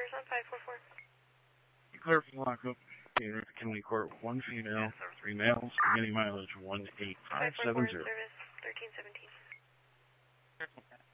service on 544. Clear for lockup. County Court, 1 female, 3 males, beginning mileage 18570. 544 service 1317.